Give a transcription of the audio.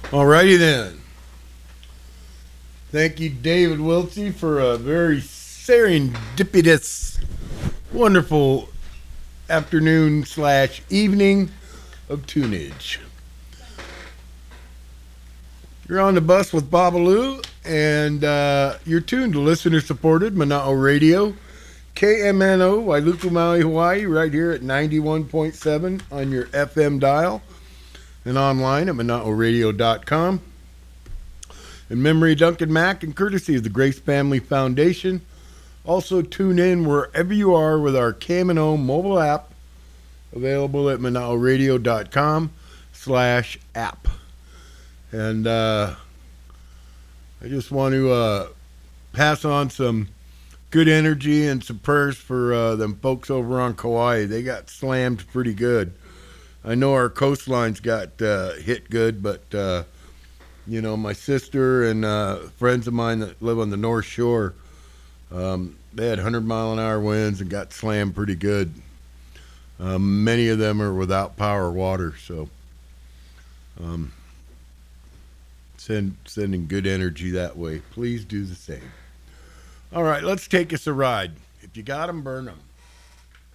Alrighty then. Thank you, David Wiltsey, for a very serendipitous, wonderful afternoon slash evening of tunage. You're on the bus with Babalu, and you're tuned to listener-supported Mana'o Radio, KMNO, Wailuku, Maui, Hawaii, right here at 91.7 on your FM dial, and online at manaoradio.com. In memory of Duncan Mack and courtesy of the Grace Family Foundation. Also tune in wherever you are with our KMNO mobile app, available at manaoradio.com/app. And I just want to pass on some good energy and some prayers for them folks over on Kauai. They got slammed pretty good. I know our coastlines got hit good, but my sister and friends of mine that live on the North Shore, they had 100-mile-an-hour winds and got slammed pretty good. Many of them are without power or water, so sending good energy that way. Please do the same. All right, let's take us a ride. If you got them, burn them.